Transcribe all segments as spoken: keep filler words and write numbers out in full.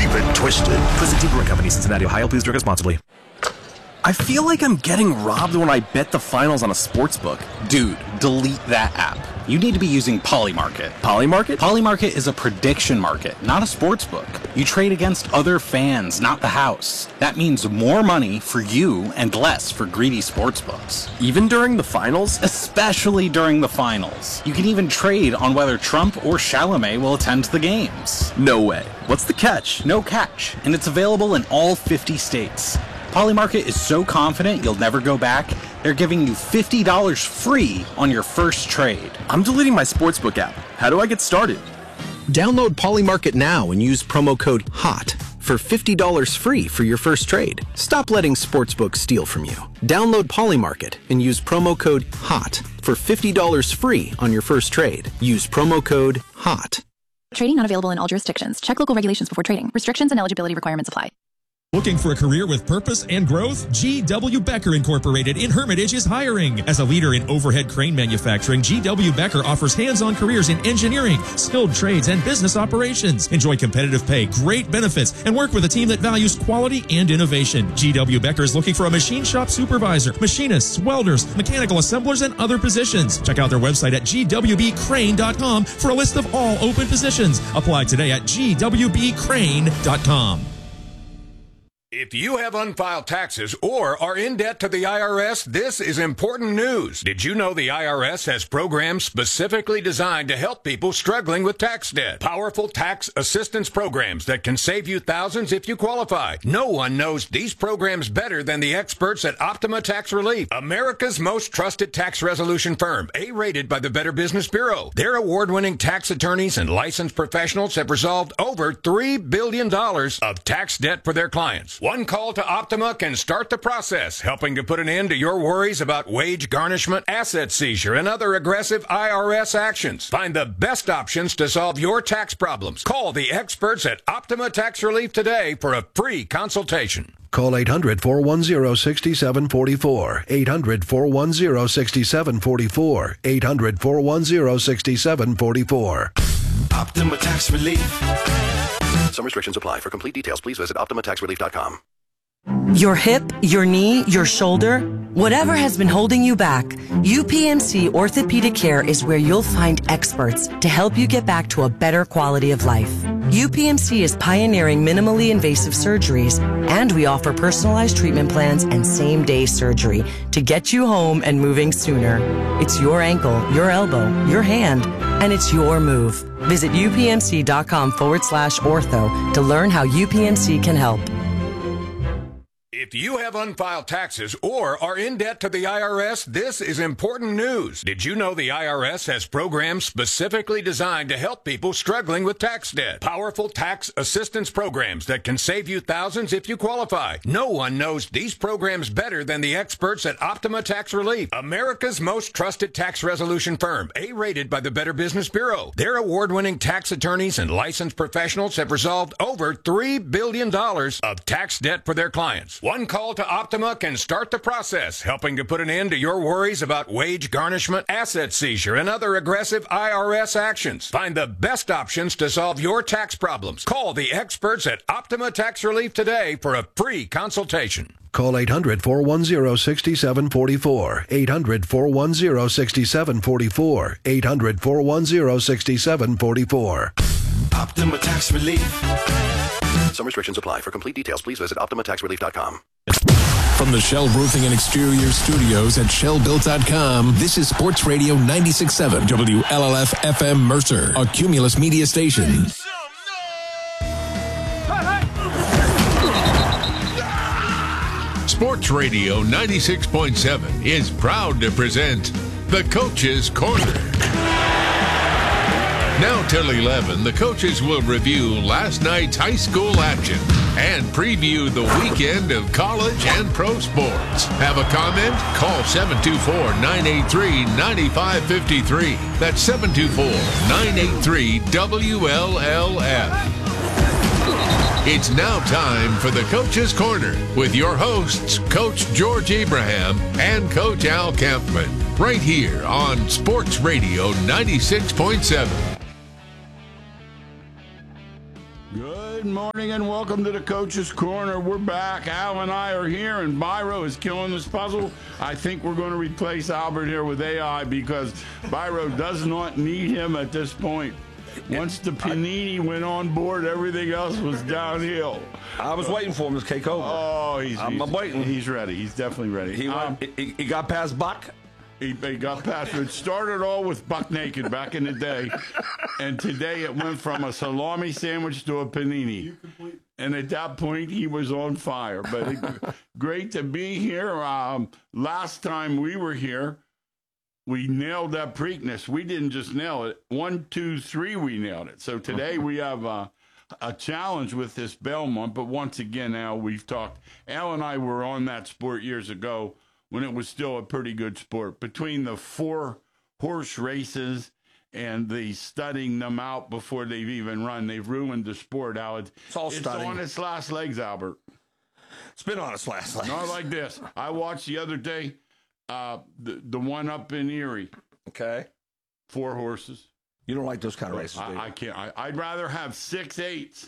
Keep it twisted. Twisted Tea Brewing Company, Cincinnati, Ohio. Please drink responsibly. I feel like I'm getting robbed when I bet the finals on a sports book. Dude, delete that app. You need to be using Polymarket. Polymarket? Polymarket is a prediction market, not a sports book. You trade against other fans, not the house. That means more money for you and less for greedy sports books. Even during the finals? Especially during the finals. You can even trade on whether Trump or Chalamet will attend the games. No way. What's the catch? No catch, and it's available in all fifty states. Polymarket is so confident you'll never go back, they're giving you fifty dollars free on your first trade. I'm deleting my sportsbook app. How do I get started? Download Polymarket now and use promo code HOT for fifty dollars free for your first trade. Stop letting sportsbooks steal from you. Download Polymarket and use promo code HOT for fifty dollars free on your first trade. Use promo code HOT. Trading not available in all jurisdictions. Check local regulations before trading. Restrictions and eligibility requirements apply. Looking for a career with purpose and growth? G W. Becker Incorporated in Hermitage is hiring. As a leader in overhead crane manufacturing, G W. Becker offers hands-on careers in engineering, skilled trades, and business operations. Enjoy competitive pay, great benefits, and work with a team that values quality and innovation. G W. Becker is looking for a machine shop supervisor, machinists, welders, mechanical assemblers, and other positions. Check out their website at G W B crane dot com for a list of all open positions. Apply today at G W B crane dot com. If you have unfiled taxes or are in debt to the I R S, this is important news. Did you know the I R S has programs specifically designed to help people struggling with tax debt? Powerful tax assistance programs that can save you thousands if you qualify. No one knows these programs better than the experts at Optima Tax Relief, America's most trusted tax resolution firm, A-rated by the Better Business Bureau. Their award-winning tax attorneys and licensed professionals have resolved over three billion dollars of tax debt for their clients. One call to Optima can start the process, helping to put an end to your worries about wage garnishment, asset seizure, and other aggressive I R S actions. Find the best options to solve your tax problems. Call the experts at Optima Tax Relief today for a free consultation. Call eight hundred, four one zero, six seven four four. eight hundred, four one zero, six seven four four. eight hundred, four one zero, six seven four four. Optima Tax Relief. Some restrictions apply. For complete details, please visit optima tax relief dot com. Your hip, your knee, your shoulder, whatever has been holding you back, U P M C Orthopedic Care is where you'll find experts to help you get back to a better quality of life. U P M C is pioneering minimally invasive surgeries, and we offer personalized treatment plans and same-day surgery to get you home and moving sooner. It's your ankle, your elbow, your hand, and it's your move. Visit upmc.com forward slash ortho to learn how U P M C can help. If you have unfiled taxes or are in debt to the I R S, this is important news. Did you know the I R S has programs specifically designed to help people struggling with tax debt? Powerful tax assistance programs that can save you thousands if you qualify. No one knows these programs better than the experts at Optima Tax Relief, America's most trusted tax resolution firm, A-rated by the Better Business Bureau. Their award-winning tax attorneys and licensed professionals have resolved over three billion dollars of tax debt for their clients. One call to Optima can start the process, helping to put an end to your worries about wage garnishment, asset seizure, and other aggressive I R S actions. Find the best options to solve your tax problems. Call the experts at Optima Tax Relief today for a free consultation. Call eight hundred, four one zero, six seven four four. eight hundred, four one zero, six seven four four. eight hundred, four one zero, six seven four four. Optima Tax Relief. Some restrictions apply. For complete details, please visit optima tax relief dot com. From the Shell Roofing and Exterior Studios at shell built dot com, this is Sports Radio ninety-six point seven W L L F F M Mercer, a Cumulus media station. Sports Radio ninety-six point seven is proud to present The Coach's Corner. Now till eleven, the coaches will review last night's high school action and preview the weekend of college and pro sports. Have a comment? Call seven two four, nine eight three, nine five five three. That's seven two four, nine eight three, W L L F. It's now time for the Coach's Corner with your hosts, Coach George Abraham and Coach Al Kampman, right here on Sports Radio ninety-six point seven. Good Good morning and welcome to the Coach's Corner. We're back. Al and I are here, and Byro is killing this puzzle. I think we're going to replace Albert here with A I because Byro does not need him at this point. Once the Panini went on board, everything else was downhill. I was waiting for him to take over. Oh, he's, I'm he's waiting. He's ready. He's definitely ready. He, um, went, he, he got past Buck. He, he got past it. Started all with Buck Naked back in the day, and today it went from a salami sandwich to a panini. And at that point, he was on fire. But it, great to be here. Um, last time we were here, we nailed that Preakness. We didn't just nail it. One, two, three, we nailed it. So today we have a, a challenge with this Belmont. But once again, Al, we've talked. Al and I were on that sport years ago when it was still a pretty good sport. Between the four horse races and the studying them out before they've even run, they've ruined the sport, Al. It's, it's all it's studying. on its last legs, Albert. It's been on its last legs. Not like this. I watched the other day uh, the, the one up in Erie. Okay. Four horses. You don't like those kind of races, do you? I, I can't. I, I'd rather have six eights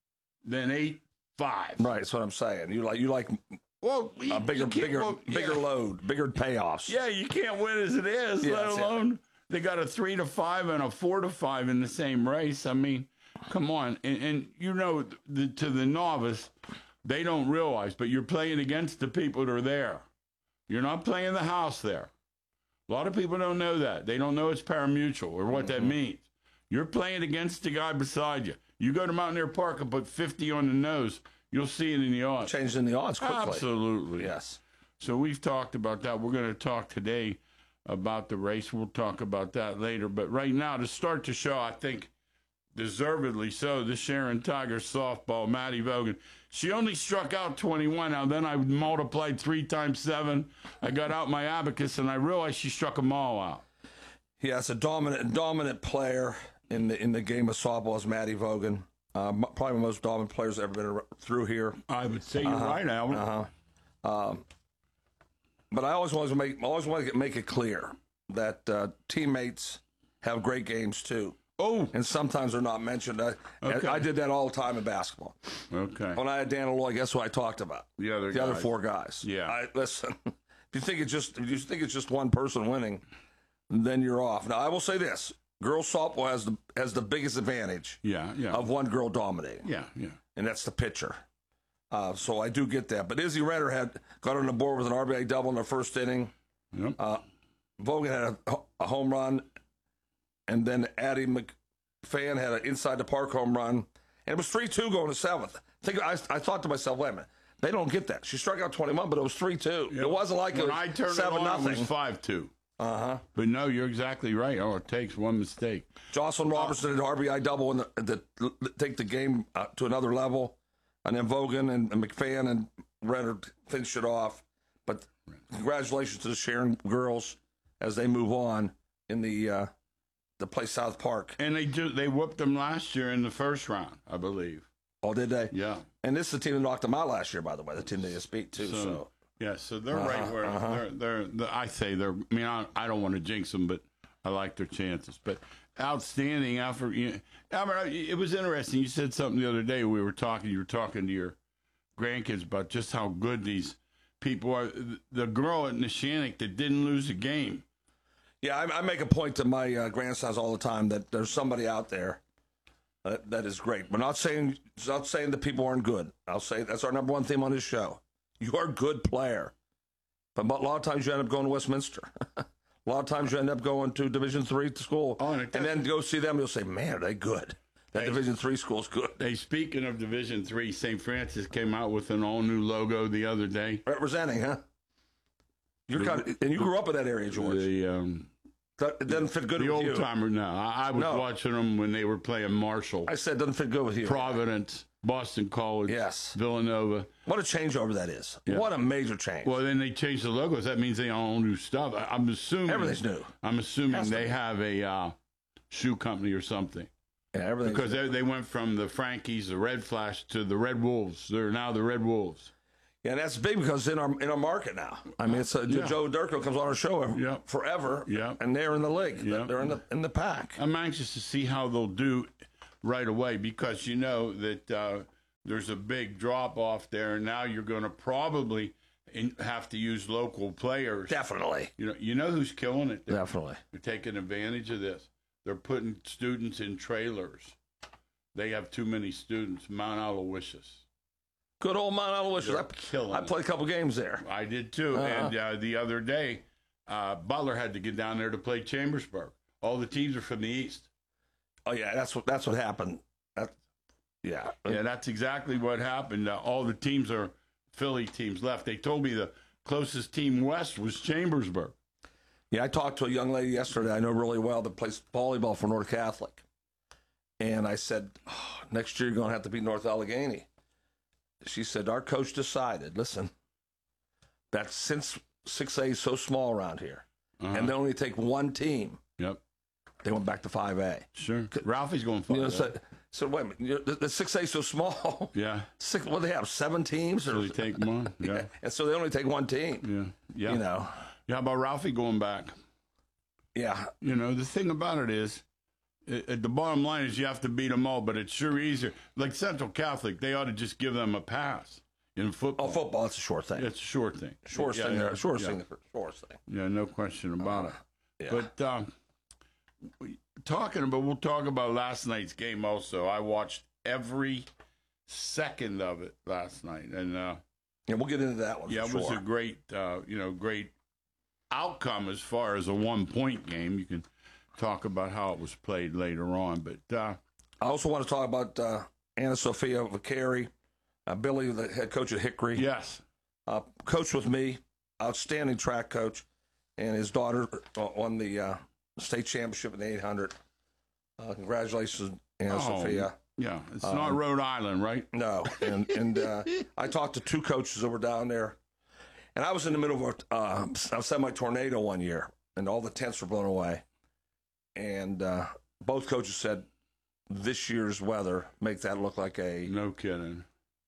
than eight fives. Right, that's what I'm saying. You like you like well, a uh, bigger, bigger, well, yeah. bigger load, bigger payoffs. Yeah, you can't win as it is, Yeah, let that's it. alone they got a three to five and a four to five in the same race. I mean, come on. And, and you know, the, to the novice, they don't realize, but you're playing against the people that are there. You're not playing the house there. A lot of people don't know that. They don't know it's parimutuel or what that means. You're playing against the guy beside you. You go to Mountaineer Park and put fifty on the nose, you'll see it in the odds. Changing the odds quickly. Absolutely. Yes. So we've talked about that. We're going to talk today about the race. We'll talk about that later. But right now, to start the show, I think deservedly so, the Sharon Tigers softball, Maddie Vogan. She only struck out twenty-one. Now, then I multiplied three times seven. I got out my abacus, and I realized she struck them all out. Yeah, it's a dominant, dominant player in the in the game of softball is Maddie Vogan. Uh, probably the most dominant players ever been through here. I would say you're uh-huh. right, Albert. Uh-huh. Um, but I always want to make always want to make it clear that uh, teammates have great games too. Oh, and sometimes they're not mentioned. I, okay. I did that all the time in basketball. Okay. When I had Dan Alloy, guess what I talked about? The other the guys. other four guys. Yeah. I, listen, if you think it's just if you think it's just one person winning, then you're off. Now I will say this: girls softball has the has the biggest advantage. Yeah, yeah. Of one girl dominating. Yeah, yeah. And that's the pitcher. Uh, so I do get that. But Izzy Renner had got on the board with an R B I double in the first inning. Yep. Uh, Vogan had a, a home run, and then Addie McFan had an inside the park home run, and it was three two going to seventh. Think I, I thought to myself, wait a minute, they don't get that. She struck out twenty-one, but it was three two. Yeah. It wasn't like when it was I turned seven it on, nothing. It was five two. Uh huh. But no, you're exactly right. All it takes one mistake. Jocelyn Robertson did an R B I double and the, the, take the game uh, to another level, and then Vogan and, and McFan and Renner finished it off. But congratulations to the Sharon girls as they move on in the uh, the play South Park. And they do, they whooped them last year in the first round, I believe. Oh, did they? Yeah. And this is the team that knocked them out last year, by the way. The team they just beat too. So, so. yeah, so they're uh-huh, right where uh-huh. they're, they're, they're. I say they're. I mean, I, I don't want to jinx them, but I like their chances. But outstanding effort. You know, Albert, it was interesting. You said something the other day. We were talking. You were talking to your grandkids about just how good these people are. The girl at Neshannock that didn't lose a game. Yeah, I, I make a point to my uh, grandsons all the time that there's somebody out there uh, that is great. We're not saying not saying that people aren't good. I'll say that's our number one theme on this show. You are a good player, but a lot of times you end up going to Westminster. A lot of times you end up going to Division Three school, oh, and, and then go see them. You'll say, "Man, are they good? That hey, Division Three school's good." Hey, speaking of Division Three, Saint Francis came out with an all new logo the other day. Representing, huh? You're kind of, and you grew up in that area, George. The, um, it doesn't fit good the with you. The old timer, no. I, I was no. watching them when they were playing Marshall. I said it doesn't fit good with you. Providence, Boston College, yes, Villanova. What a changeover that is! Yeah. What a major change. Well, then they changed the logos. That means they all new stuff. I, I'm assuming everything's new. I'm assuming they have a uh, shoe company or something. Yeah, everything. Because they, they went from the Frankies, the Red Flash, to the Red Wolves. They're now the Red Wolves. Yeah, and that's big because in our in our market now. I mean, it's a, yeah. Joe Durko comes on our show every, yep. forever, yep. and they're in the league. Yep. They're in the in the pack. I'm anxious to see how they'll do right away because you know that uh, there's a big drop off there, and now you're going to probably in, have to use local players. Definitely. You know, you know who's killing it? There? Definitely. They're taking advantage of this. They're putting students in trailers. They have too many students. Mount Aloysius. Good old Mount Aloysius. They're I, killing I played a couple games there. I did too. Uh-huh. And uh, the other day, uh, Butler had to get down there to play Chambersburg. All the teams are from the East. Oh yeah, that's what that's what happened. That, yeah, yeah, that's exactly what happened. Uh, all the teams are Philly teams left. They told me the closest team west was Chambersburg. Yeah, I talked to a young lady yesterday I know really well that plays volleyball for North Catholic, and I said, oh, next year you're going to have to beat North Allegheny. She said, our coach decided, listen, that since six A is so small around here, uh-huh. and they only take one team, yep, they went back to five A. Sure. Ralphie's going five A. You know, so, so wait a minute, you know, the, the six A is so small. Yeah. Six, what do they have, seven teams? Or, so they take one, yeah. yeah. And so they only take one team. Yeah, yeah. You know. Yeah, how about Ralphie going back? Yeah. You know, the thing about it is, it, the bottom line is you have to beat them all, but it's sure easier. Like Central Catholic, they ought to just give them a pass in football. Oh, football, it's a short thing. It's a short thing. Shortest yeah, thing. yeah, Shortest yeah. thing. Shortest thing. Yeah, no question about uh, it. Yeah. But um, we, talking about, we'll talk about last night's game also. I watched every second of it last night, and uh, yeah, we'll get into that one. Yeah, it sure. was a great, uh, you know, great outcome as far as a one-point game. You can talk about how it was played later on, but uh, I also want to talk about uh, Anna Sophia Vicari, uh, Billy, the head coach at Hickory. Yes, uh, coached with me, outstanding track coach, and his daughter won the uh, state championship in the eight hundred. Uh, congratulations, Anna oh, Sophia. Yeah, it's um, not Rhode Island, right? No, and and uh, I talked to two coaches that were down there, and I was in the middle of a, uh, a semi-tornado one year, and all the tents were blown away. And uh, both coaches said this year's weather makes that look like a no kidding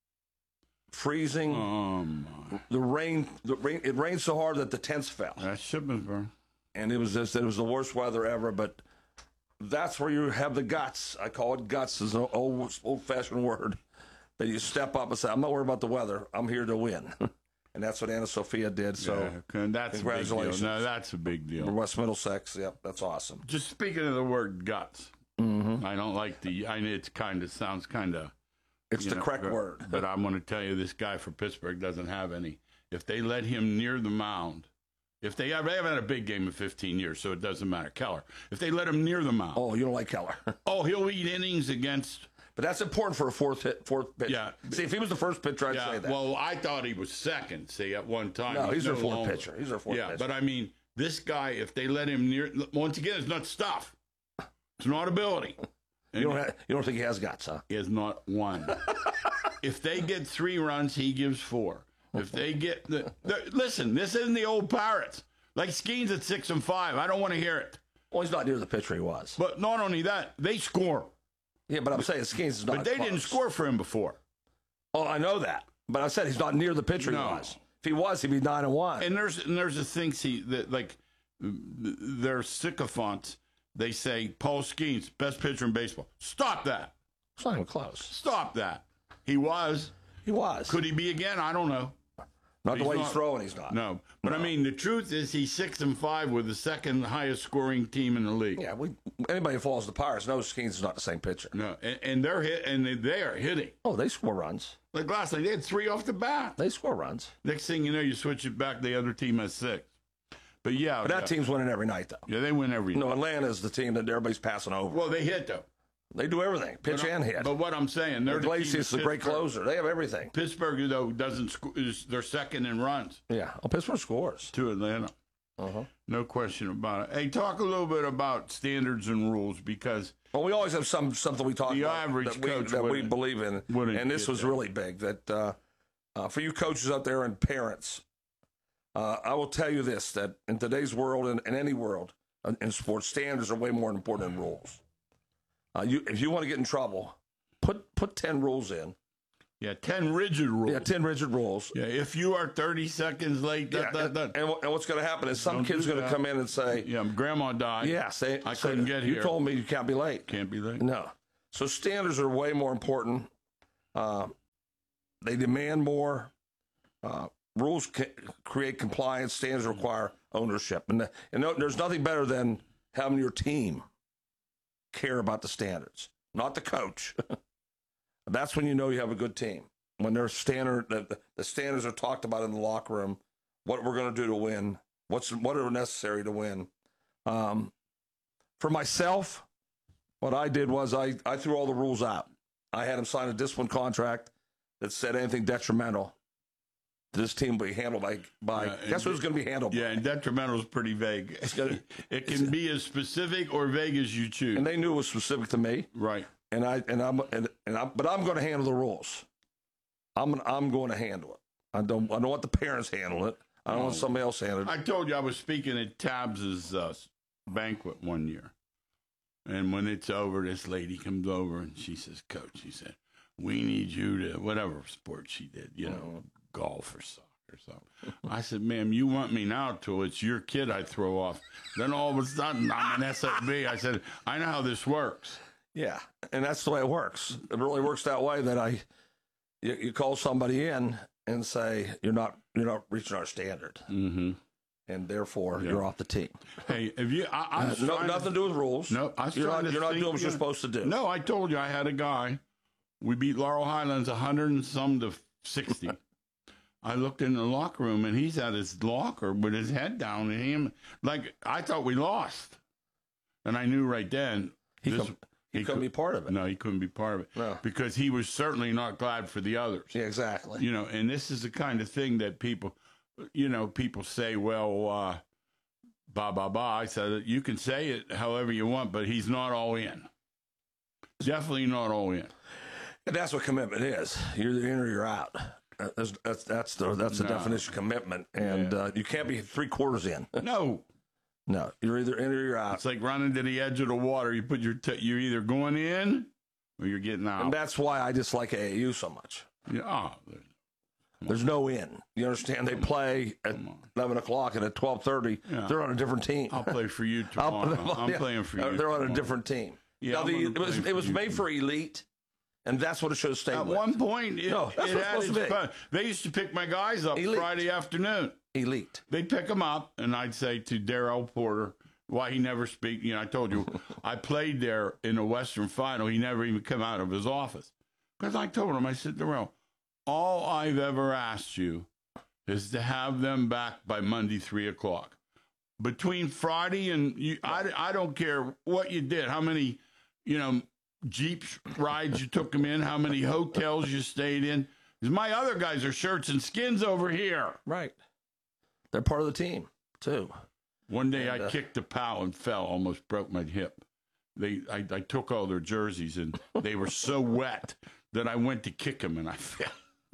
freezing. Um, the rain, the rain, it rained so hard that the tents fell. That's Shippensburg, and it was just it was the worst weather ever. But that's where you have the guts. I call it guts. Is an old old fashioned word that you step up and say, "I'm not worried about the weather. I'm here to win." And that's what Anna Sophia did. So yeah, that's congratulations. A big deal. No, that's a big deal. For West Middlesex, yep, that's awesome. Just speaking of the word guts, mm-hmm. I don't like the. I know it kind of sounds kind of. It's the know, correct but, word. But I'm going to tell you, this guy for Pittsburgh doesn't have any. If they let him near the mound, if they have, they haven't had a big game in fifteen years, so it doesn't matter. Keller, if they let him near the mound, oh, you don't like Keller? oh, he'll eat innings against. But that's important for a fourth hit, fourth pitch. Yeah. See, if he was the first pitcher, I'd yeah, say that. Well, I thought he was second, see, at one time. No, he's, he's no their fourth longer. pitcher. He's their fourth yeah, pitcher. but I mean, this guy, if they let him near, once again, it's not stuff. It's not ability. You don't, have, you don't think he has guts, huh? He has not one. If they get three runs, he gives four. If they get the, the listen, this isn't the old Pirates. Like Skeens at six and five. I don't want to hear it. Well, he's not near the pitcher he was. But not only that, they score. Yeah, but I'm saying Skeens is not. But they close. didn't score for him before. Oh, I know that. But I said he's not near the pitcher no. he was. If he was, he'd be nine and one. And there's and there's a thing see that like they're sycophants. They say Paul Skeens, best pitcher in baseball. Stop that. It's not even close. Stop that. He was. He was. Could he be again? I don't know. Not he's the way not, he's throwing, he's not. No. But, no. I mean, the truth is he's six and five with the second highest scoring team in the league. Yeah, we, anybody who follows the Pirates knows Skeens is not the same pitcher. No, and, and they're hit, and they are hitting. Oh, they score runs. Like last night, they had three off the bat. They score runs. Next thing you know, you switch it back, the other team has six. But, yeah. But that yeah. team's winning every night, though. Yeah, they win every night. No, Atlanta's the team that everybody's passing over. Well, they hit, though. They do everything, pitch and hit. But what I'm saying, they're Iglesias the is a great closer. They have everything. Pittsburgh, though, doesn't sc- is they're second in runs. Yeah, oh, Pittsburgh scores to Atlanta. Uh-huh. No question about it. Hey, talk a little bit about standards and rules because well, we always have some something we talk the about average that, we, coach that we believe in, and this was that. really big. That uh, uh, for you coaches out there and parents, uh, I will tell you this: that in today's world and in any world uh, in sports, standards are way more important than rules. Uh, you, if you want to get in trouble, put put ten rules in. Yeah, ten rigid rules. Yeah, ten rigid rules. Yeah, if you are thirty seconds late, that, yeah, that, and, that. and, and what's going to happen is some Don't kid's going to come in and say, "Yeah, grandma died. Yeah, say I say, couldn't get here. You told me you can't be late. Can't be late. No, So standards are way more important. Uh, they demand more. Uh, rules ca- create compliance. Standards require ownership. And, the, and no, there's nothing better than having your team care about the standards, not the coach. That's when you know you have a good team. When their standard, the, the standards are talked about in the locker room, what we're going to do to win, what's what are necessary to win. Um, for myself, what I did was I, I threw all the rules out. I had him sign a discipline contract that said anything detrimental to this team will be handled by, by Yeah, guess what it's going to be handled Yeah, by? and detrimental is pretty vague. It's gonna, it can be as specific or vague as you choose. And they knew it was specific to me. Right. And I and I'm and, and I but I'm going to handle the rules. I'm I'm going to handle it. I don't I don't want the parents handle it. I don't Oh. want somebody else handle it. I told you I was speaking at Tabbs's uh, banquet one year. And when it's over, this lady comes over and she says, Coach, she said, we need you to, whatever sport she did, you know, golf or soccer or something. I said, ma'am, you want me now till it's your kid I throw off. Then all of a sudden, I'm an S F B. I said, I know how this works. Yeah, and that's the way it works. It really works that way. That I, you, you call somebody in and say you're not you're not reaching our standard, mm-hmm. and therefore Yeah. you're off the team. Hey, if you, I, I Uh, was no, trying nothing to do with rules. No, I was you're trying not to you're not think, doing what you you're know- supposed to do. No, I told you I had a guy. We beat Laurel Highlands one hundred and some to sixty. I looked in the locker room and he's at his locker with his head down and him like I thought we lost, and I knew right then He this- come- he couldn't be part of it. No, he couldn't be part of it. No. Because he was certainly not glad for the others. Yeah, exactly. You know, and this is the kind of thing that people, you know, people say, well, uh, bah, bah, bah. I said, you can say it however you want, but he's not all in. Definitely not all in. And that's what commitment is. You're either in or you're out. Uh, That's that's, that's the that's the No. definition of commitment, and Yeah. uh, you can't be three quarters in. No. No, you're either in or you're out. It's like running to the edge of the water. You put your t- you're either going in or you're getting out. And that's why I dislike A A U so much. Yeah, oh, There's no in. You understand? They play at eleven o'clock, and at twelve thirty, Yeah. they're on a different team. I'll play for you tomorrow. I'm yeah, playing for you. They're on a tomorrow. different team. Yeah, Now, I'm the, gonna it was play for it was you made for elite, and that's what it should have stayed At with. one point, it, No, that's it what it's had supposed to its be. fun. They used to pick my guys up Elite. Friday afternoon. Elite. They'd pick them up, and I'd say to Darrell Porter, why he never speak. You know, I told you, I played there in the Western Final. He never even come out of his office. Because I told him, I said, Darrell, all I've ever asked you is to have them back by Monday, three o'clock. Between Friday and, you, I, I don't care what you did, how many, you know, Jeep rides you took them in, how many hotels you stayed in. Because my other guys are shirts and skins over here. Right. They're part of the team, too. One day And, I uh, kicked a pal and fell, almost broke my hip. They, I, I took all their jerseys and they were so wet that I went to kick them and I fell.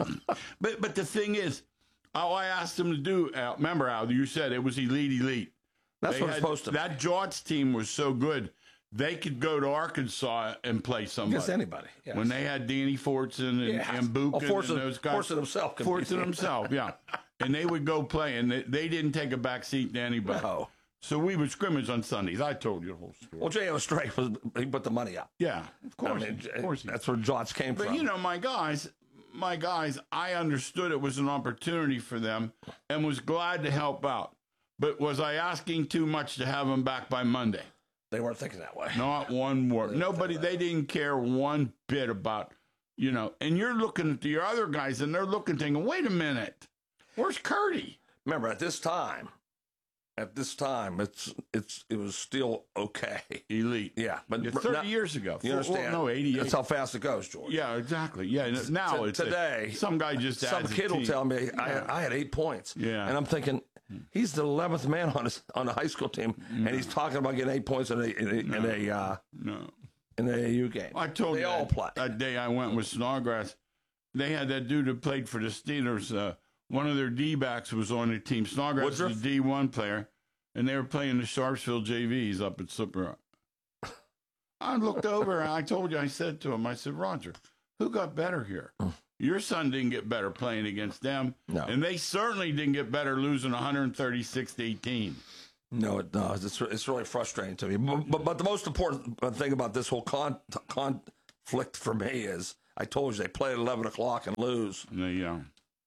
but but the thing is, all I asked them to do, Al, remember Al, you said it was elite, elite. That's They what it's had- supposed to be. That Jorts team was so good, they could go to Arkansas and play somebody. Against anybody, yes. When they had Danny Fortson and, Yeah. and Buchan Well, Fortson- and those guys. Fortson himself could Fortson be- himself, yeah. And they would go play, and they, they didn't take a back seat to anybody. No. So we would scrimmage on Sundays. I told you the whole story. Well, J O Straight, was he put the money up. Yeah, of course. I mean, of course he that's where Jots came But from. you know, my guys, my guys, I understood it was an opportunity for them and was glad to help out. But was I asking too much to have them back by Monday? They weren't thinking that way. Not one word. Nobody, they didn't care one bit about, you know, and you're looking at the other guys and they're looking thinking, wait a minute, where's Curdy? Remember, at this time, at this time, it's it's it was still okay. Elite. Yeah, but Yeah, thirty now- years ago. You understand? Well, no, eighty-eight. That's how fast it goes, George. Yeah, exactly. Yeah, and now T- it's a- today. some guy just some adds a kid will team. tell me I, Yeah. I had eight points. Yeah. and I'm thinking he's the eleventh man on his on the high school team, and he's talking about getting eight points in a in a, in No. a uh, No. in the A A U game. I told they you all that, play. that day I went with Snodgrass. They had that dude that played for the Steelers. Uh, one of their D-backs was on the team. Snodgrass Woodruff? is a D one player, and they were playing the Sharpsville J Vs up at Slippery Rock. I looked over and I told you, I said to him, I said, Roger, who got better here? Your son didn't get better playing against them, No. and they certainly didn't get better losing one thirty-six to eighteen. No, it does. It's it's really frustrating to me. But, but, but the most important thing about this whole con, con flicked for me is I told you they play at eleven o'clock and lose. Yeah.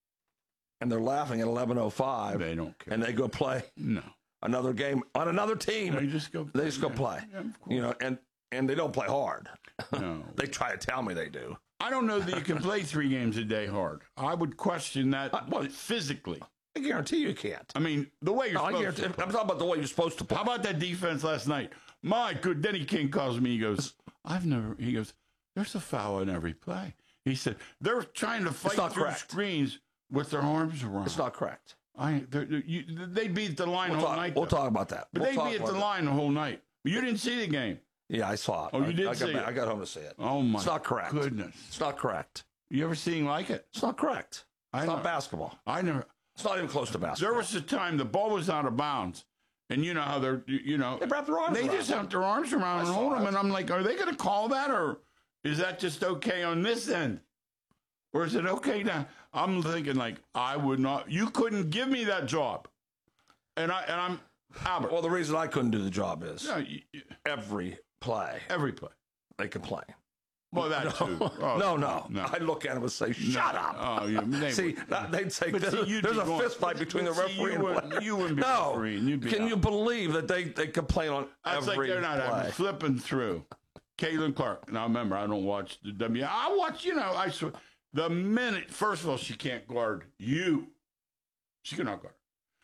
And they're laughing at eleven oh five. They don't care. And they go play no another game on another team. They just go. They just go yeah. play. Yeah, of course. You know, and and they don't play hard. No. They try to tell me they do. I don't know that you can play three games a day hard. I would question that Uh, well, physically. I guarantee you can't. I mean, the way you're No, I supposed guarantee, to. I'm talking about the way you're supposed to play. How about that defense last night? My good. Then he King calls me. He goes, I've never. He goes, there's a foul in every play. He said they're trying to fight not through correct. screens with their arms around. It's not correct. I. You, they beat the line We'll the whole talk, night. we'll though. talk about that. But We'll they talk beat about the that. line the whole night. You didn't see the game. Yeah, I saw it. Oh, you I, did I got see back- it. I got home to see it. Oh my! It's not correct. Goodness, It's not correct. you ever seen like it? It's not correct. It's I not know. basketball. I never. It's not even close to basketball. There was a time the ball was out of bounds, and you know how they're, you you know, They wrap their arms they around just it. have their arms around I and saw hold them, it. and I'm like, are they going to call that, or is that just okay on this end, or is it okay now? I'm thinking like I would not. You couldn't give me that job, and I and I'm Albert. Well, the reason I couldn't do the job is No, you- you- every play every play. they complain. Well, that too. Oh, no, no, no. I look at them and say, "Shut No. up." Oh, yeah, they see, would- that, they'd say But there's, see, you'd there's be a going- fist fight between the but see, referee you and the wouldn't- player. you wouldn't be no, refereeing, you'd be can out. you believe that they, they complain on That's every like they're not play? having flipping through. Caitlin Clark. Now remember, I don't watch the W. I watch, you know, I sw- the minute. First of all, she can't guard you. She cannot guard.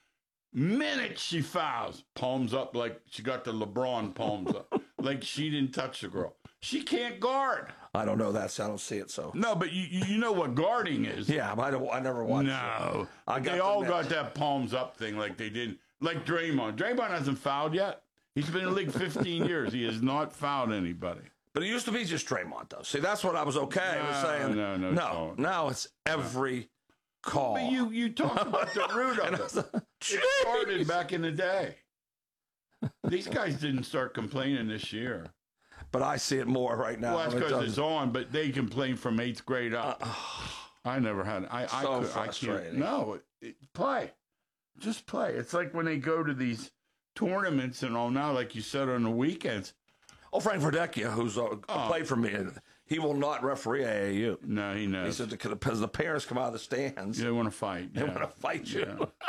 Minute she fouls, palms up like she got the LeBron palms up, like she didn't touch the girl. She can't guard. I don't know that, so I don't see it. So No, but you you know what guarding is. yeah, but I, don't, I never watched. No, it. I got they to all admit. got that palms up thing like they did. Like Draymond. Draymond hasn't fouled yet. He's been in the league fifteen years. He has not fouled anybody. But it used to be just Draymond, though. See, that's what I was okay with No, saying. no, no, no. don't. Now it's every call. But you you talked about the root of it. It started back in the day. These guys didn't start complaining this year. But I see it more right now. Well, that's It because doesn't- it's on, but they complain from eighth grade up. I never had. I, I, So could, I can't. frustrating. No, it, it- play. Just play. It's like when they go to these tournaments and all now, like you said, on the weekends. Oh, Frank Verdecchia, who's uh, Oh. played for me, he will not referee A A U. No, he He knows. said because the parents come out of the stands, They want to fight. they yeah. want to fight you. Yeah.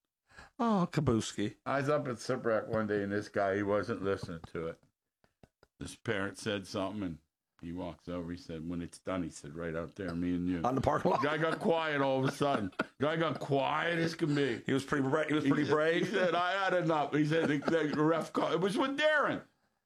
Oh, Kabuski. I was up at Siprac one day, and this guy, he wasn't listening to it. This parent said something, and he walks over. He said, when it's done, he said, right out there, me and you. On the parking lot. Guy got quiet all of a sudden. Guy got quiet as can be. He was pretty. Bra- he was He pretty said- brave. He said, I had enough. He said, the, the ref called. It was with Darren.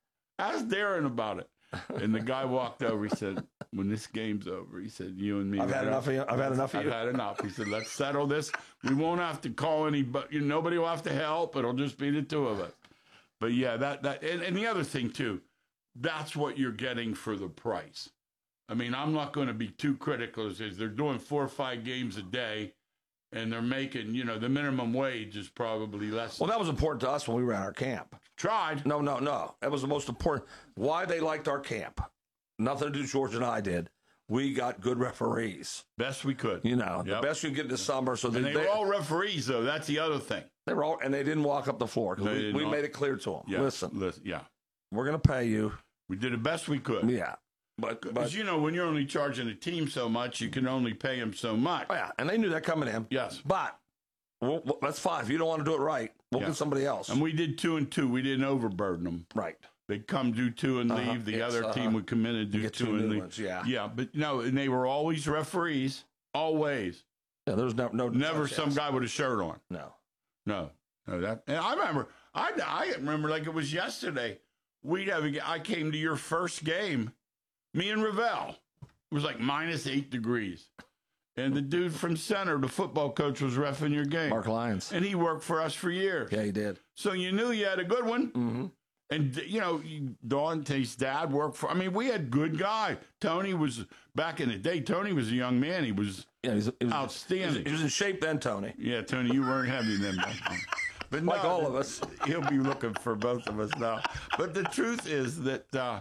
Ask Darren about it. And the guy walked over. He said, when this game's over, he said, you and me. I've had right enough of you. I've had enough of I've you. had enough. He said, let's settle this. We won't have to call any, but you know, nobody will have to help. It'll just be the two of us. But yeah, that, that, and, and the other thing too, that's what you're getting for the price. I mean, I'm not going to be too critical. As they're doing four or five games a day, and they're making, you know, the minimum wage is probably less. Well, that was important to us when we ran our camp. Tried. No, no, no. That was the most important. Why they liked our camp. Nothing to do with George and I did. We got good referees. Best we could. You know, Yep. the best you can get this summer. So And they, they were all referees, though. That's the other thing. they were all, and they didn't walk up the floor. 'Cause They we did we not. made it clear to them. Yeah. Listen, Listen. Yeah. we're going to pay you. We did the best we could. Yeah. But, but Because, you know, when you're only charging a team so much, you can only pay them so much. oh, yeah, and they knew that coming in. Yes. But well, well, that's fine. If you don't want to do it right, we'll Yeah. get somebody else. And we did two and two. We didn't overburden them. right. They'd come do two and Uh-huh. leave. The Yes, other uh-huh. team would come in and do get two two and new leave. ones, yeah. Yeah, but no, and they were always referees. Always. Yeah, there's no, no Never such some as- guy with a shirt on. No. No, no. That. And I remember. I I remember like it was yesterday. We'd have. A, I came to your first game. Me and Ravel. It was like minus eight degrees, and the dude from center, the football coach, was reffing your game. Mark Lyons. And he worked for us for years. Yeah, he did. So you knew you had a good one. Mm-hmm. And, you know, Dante's dad worked for, I mean, we had good guy. Tony was, back in the day, Tony was a young man. He was Yeah, he's, he was, outstanding. He was in shape then, Tony. Yeah, Tony, you weren't heavy then. back then. But Like no, all of us. He'll be looking for both of us now. But the truth is that, uh,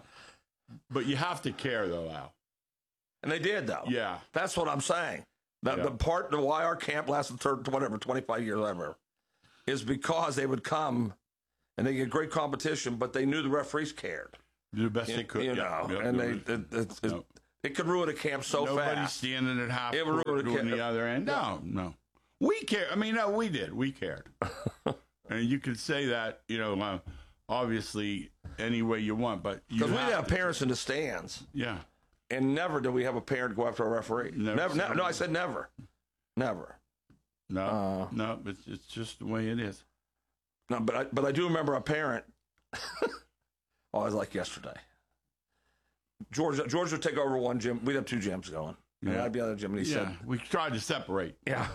but you have to care, though, Al. And they did, though. Yeah. That's what I'm saying. The, Yeah. the part of why our camp lasted third, whatever, twenty-five years, whatever, is because they would come and they get great competition, but they knew the referees cared. The best you, they could, you yeah. know, yeah, and yeah. they it, it, it, No. it could ruin a camp so Nobody's fast. standing at half It court ruined a doing camp. the other end. No, no. We care. I mean, no, we did. We cared. And you could say that, you know, uh, obviously any way you want, but you Because we have have to. parents in the stands, Yeah. and never did we have a parent go after a referee. Never Never. seen ne- no, it. I said never. Never. No, Uh, no, it's, it's just the way it is. No, but I, but I do remember a parent. Oh, it was like yesterday. George George would take over one gym. We'd have two gyms going. And Yeah. I'd be on the gym, and he Yeah, said, we tried to separate. "Yeah."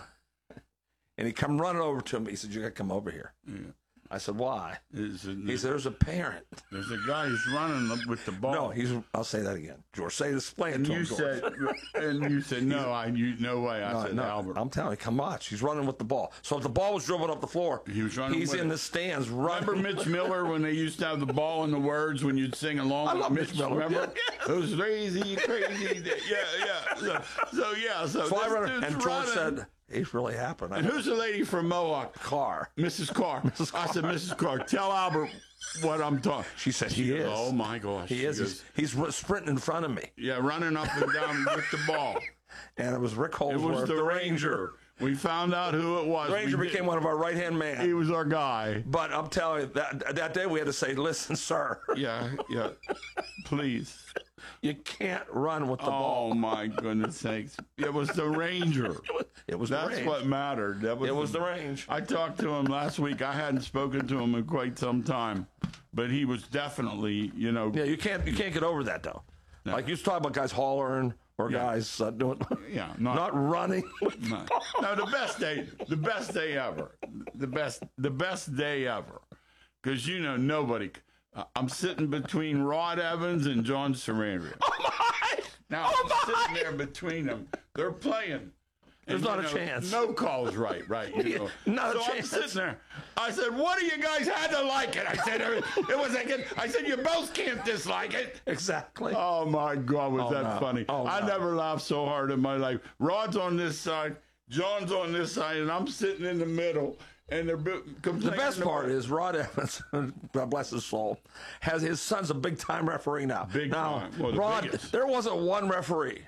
And he come running over to me. He said, "You got to come over here." Yeah. I said, "Why?" It's a- He said, "There's a parent." There's a guy who's running with the ball. No, he's. I'll say that again. George, say explain and it to you him. George. said, and you said, no, I, you, no way. I No, said, no, Albert. I'm telling you, come watch. He's running with the ball. So if the ball was dribbling up the floor, He was running he's with in it. the stands running. Remember Mitch Miller when they used to have the ball in the words when you'd sing along I with love Mitch, Mitch Miller. Remember? Yeah. It was crazy, crazy. yeah, yeah. So, so yeah, so, So I this run, dude's and George running. said, "It's really happened." And who's the lady from Mohawk? Carr? Missus Carr. Missus I said, Carr. Missus Carr, tell Albert what I'm talking. She said, "He is." Oh my gosh, He She is. goes, He's, he's sprinting in front of me, yeah, running up and down with the ball. and it was Rick It Holdsworth, was the, Ranger. We found out who it was. The Ranger We became did- one of our right hand man. He was our guy. But I'm telling you, that that day we had to say, "Listen, sir, Yeah, yeah. Please. you can't run with the Oh ball." my goodness sakes! It was the Ranger. It was the That's range. what mattered. That was It was the range. I talked to him last week. I hadn't spoken to him in quite some time, but he was definitely, you know, Yeah, you can't you can't get over that though. Like you talk about guys hollering or Yeah. guys uh, doing, yeah, not, not, running. no. no, the best day, the best day ever, the best, the best day ever, because you know nobody. Uh, I'm sitting between Rod Evans and John Sarandria. Oh my! Now Oh, I'm my! sitting there between them. They're playing. There's And, not you a know, chance. No call's right, right? You know. Not a so I'm chance. sitting there. I said, "What do you guys had to like it?" I said, "It was like it." I said, "You both can't dislike it." Exactly. Oh my God, was Oh, that no. funny? Oh, I no. never laughed so hard in my life. Rod's on this side, John's on this side, and I'm sitting in the middle. And they're bu- The complaining best part about- is Rod Evans, God bless his soul, has his son's a big time referee now. Big now, time. Well, the Rod, biggest. there wasn't one referee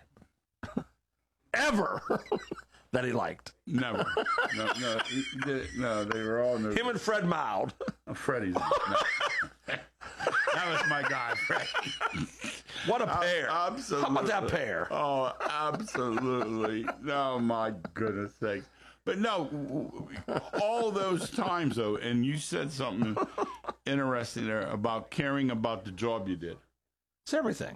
ever that he liked. never. No, no, he- he- no, they were all new. Him and Fred Mound. Oh, Freddie's. No. That was my guy, Fred. What a pair. Absolutely. How about that pair? Oh, absolutely. Oh, my goodness sakes. But no, w- w- all those times, though, and you said something interesting there about caring about the job you did. It's everything.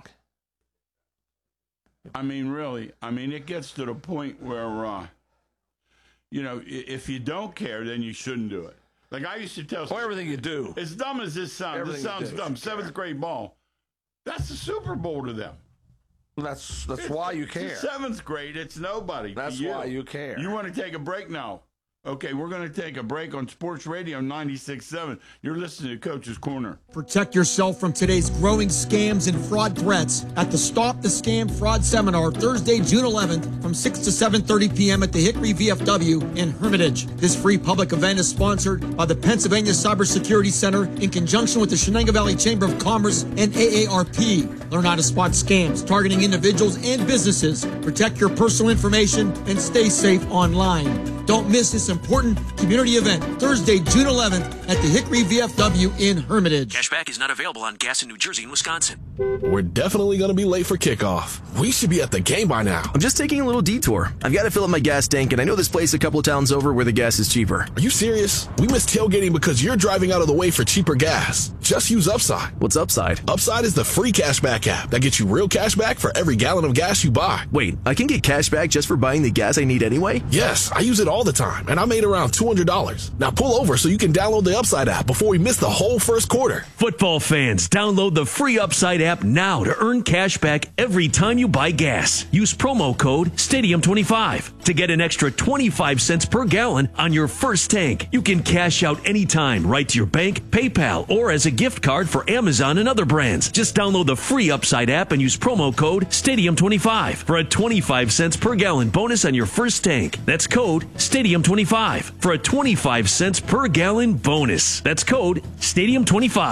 I mean, really, I mean, it gets to the point where, uh, you know, i- if you don't care, then you shouldn't do it. Like I used to tell Well, everything you do. as dumb as this sounds, Everything this you sounds do, dumb. you Seventh care. grade ball, that's the Super Bowl to them. That's that's why you care. Seventh grade, it's nobody. to That's you. why you care. You want to take a break now? Okay, we're going to take a break on Sports Radio ninety-six point seven. You're listening to Coach's Corner. Protect yourself from today's growing scams and fraud threats at the Stop the Scam Fraud Seminar, Thursday, June eleventh, from six to seven thirty p.m. at the Hickory V F W in Hermitage. This free public event is sponsored by the Pennsylvania Cybersecurity Center in conjunction with the Shenango Valley Chamber of Commerce and A A R P. Learn how to spot scams targeting individuals and businesses. Protect your personal information and stay safe online. Don't miss this important community event, Thursday, June eleventh at the Hickory V F W in Hermitage. Cashback is not available on gas in New Jersey and Wisconsin. We're definitely going to be late for kickoff. We should be at the game by now. I'm just taking a little detour. I've got to fill up my gas tank, and I know this place a couple of towns over where the gas is cheaper. Are you serious? We missed tailgating because you're driving out of the way for cheaper gas. Just use Upside. What's Upside? Upside is the free cashback app that gets you real cash back for every gallon of gas you buy. Wait, I can get cash back just for buying the gas I need anyway? Yes, I use it all the time, and I made around two hundred dollars. Now pull over so you can download the Upside app before we miss the whole first quarter. Football fans, download the free Upside app now to earn cash back every time you buy gas. Use promo code Stadium twenty-five to get an extra twenty-five cents per gallon on your first tank. You can cash out anytime right to your bank, PayPal, or as a gift card for Amazon and other brands. Just download the free Upside app and use promo code Stadium twenty-five for a twenty-five cents per gallon bonus on your first tank. That's code Stadium twenty-five for a twenty-five cents per gallon bonus. That's code Stadium twenty-five.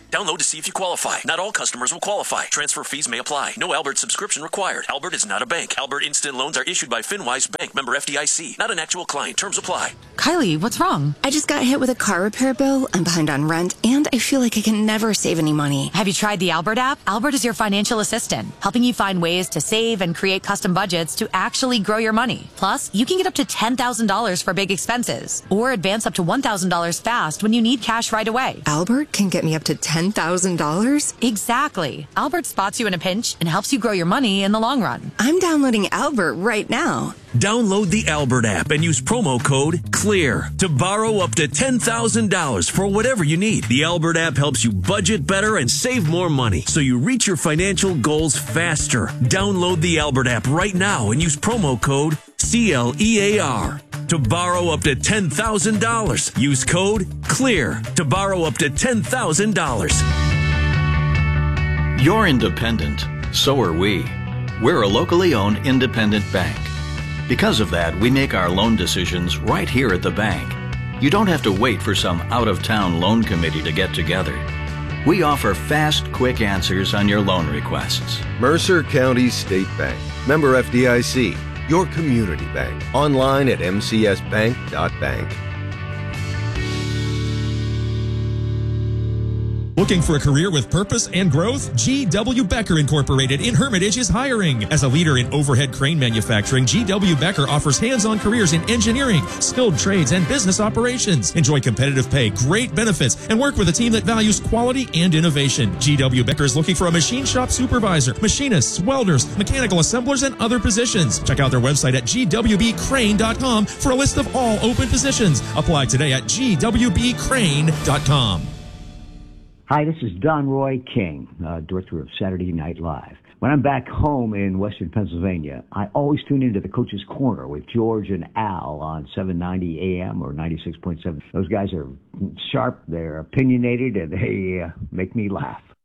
Download to see if you qualify. Not all customers will qualify. Transfer fees may apply. No Albert subscription required. Albert is not a bank. Albert Instant Loans are issued by FinWise Bank, member F D I C. Not an actual client. Terms apply. Kylie, what's wrong? I just got hit with a car repair bill. I'm behind on rent, and I feel like I can never save any money. Have you tried the Albert app? Albert is your financial assistant, helping you find ways to save and create custom budgets to actually grow your money. Plus, you can get up to ten thousand dollars for big expenses, or advance up to one thousand dollars fast when you need cash right away. Albert can get me up to ten thousand dollars? Exactly. Albert spots you in a pinch and helps you grow your money in the long run. I'm downloading Albert right now. Download the Albert app and use promo code CLEAR to borrow up to ten thousand dollars for whatever you need. The Albert app helps you budget better and save more money so you reach your financial goals faster. Download the Albert app right now and use promo code C L E A R to borrow up to ten thousand dollars. Use code CLEAR to borrow up to ten thousand dollars. You're independent. So are we. We're a locally owned independent bank. Because of that, we make our loan decisions right here at the bank. You don't have to wait for some out-of-town loan committee to get together. We offer fast, quick answers on your loan requests. Mercer County State Bank. Member F D I C. Your community bank. Online at m c s bank dot bank. Looking for a career with purpose and growth? G W. Becker Incorporated in Hermitage is hiring. As a leader in overhead crane manufacturing, G W. Becker offers hands-on careers in engineering, skilled trades, and business operations. Enjoy competitive pay, great benefits, and work with a team that values quality and innovation. G W. Becker is looking for a machine shop supervisor, machinists, welders, mechanical assemblers, and other positions. Check out their website at g w b crane dot com for a list of all open positions. Apply today at g w b crane dot com. Hi, this is Don Roy King, uh, director of Saturday Night Live. When I'm back home in Western Pennsylvania, I always tune into the Coach's Corner with George and Al on seven ninety A M or ninety-six point seven. Those guys are sharp, they're opinionated, and they uh, make me laugh.